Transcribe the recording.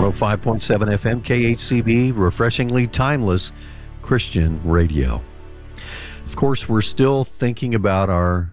105.7 FM KHCB, refreshingly timeless Christian radio. Of course, we're still thinking about our